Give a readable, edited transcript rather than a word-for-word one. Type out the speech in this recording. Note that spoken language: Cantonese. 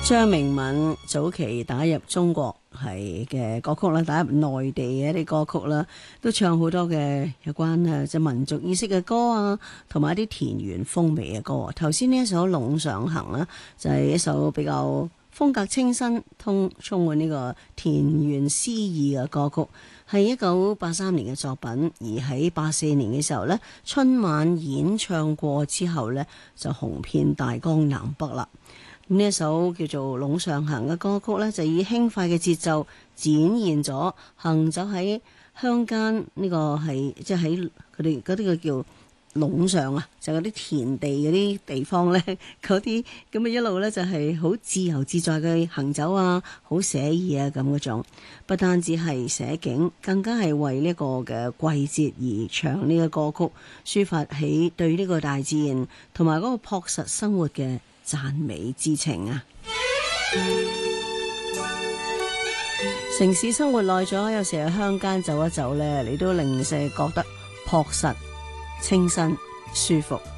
張明敏早期打入中國係嘅歌曲啦，打入內地嘅一啲歌曲啦，都唱好多嘅有關即係民族意識嘅歌啊，同埋一啲田園風味嘅歌。頭先呢一首《隴上行》啦，就係一首比較風格清新、充滿呢個田園詩意嘅歌曲，係1983年嘅作品。而喺84年嘅時候呢，春晚演唱過之後呢，就紅遍大江南北啦。呢一首叫做《隴上行》嘅歌曲呢，就以輕快嘅節奏展現咗行走喺鄉間呢個係即係喺佢哋嗰啲個叫隴上啊，就嗰啲田地嗰啲地方呢，嗰啲咁嘅一路呢，就係好自由自在嘅行走啊，好寫意啊咁嗰種。不單止係寫景，更加係為呢個嘅季節而唱呢個歌曲，抒發起對呢個大自然同埋嗰個樸實生活嘅讚美之情啊！城市生活耐咗，有時喺鄉間走一走呢，你都零舍覺得樸實、清新、舒服。